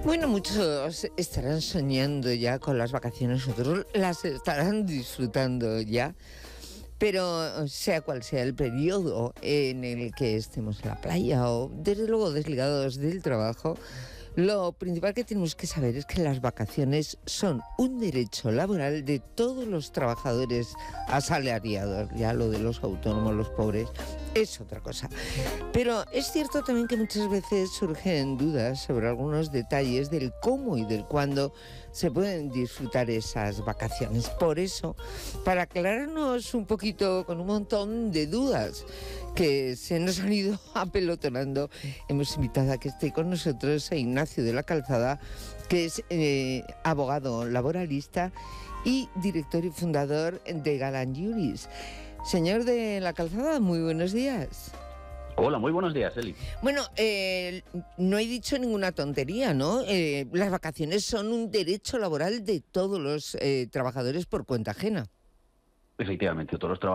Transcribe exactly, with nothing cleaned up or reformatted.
Bueno, muchos estarán soñando ya con las vacaciones, otros las estarán disfrutando ya, pero sea cual sea el periodo en el que estemos en la playa o desde luego desligados del trabajo, lo principal que tenemos que saber es que las vacaciones son un derecho laboral de todos los trabajadores asalariados. Ya lo de los autónomos, los pobres, es otra cosa. Pero es cierto también que muchas veces surgen dudas sobre algunos detalles del cómo y del cuándo se pueden disfrutar esas vacaciones. Por eso, para aclararnos un poquito con un montón de dudas que se nos han ido apelotonando, hemos invitado a que esté con nosotros a Ignacio de la Calzada, que es eh, abogado laboralista y director y fundador de Galán Juris. Señor de la Calzada, muy buenos días. Hola, muy buenos días, Eli. Bueno, eh, no he dicho ninguna tontería, ¿no? Eh, las vacaciones son un derecho laboral de todos los eh, trabajadores por cuenta ajena. Efectivamente, todos los trabajadores